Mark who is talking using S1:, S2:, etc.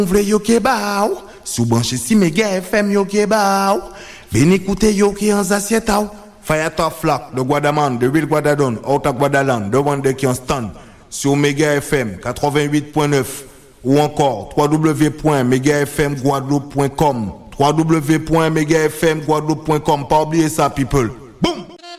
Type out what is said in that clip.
S1: Vle yo ke ba ou, sou branche si Mega FM yo ke ba ou. Veni écouter yo ki an zasieta ou. Fire top flock de Guadaman, de Will Guadadon, out of Guadaland, de Wande qui en stand sur Mega FM 88.9 ou encore www.megafmguadeloupe.com www.megafmguadeloupe.com. Pas oublier ça, people.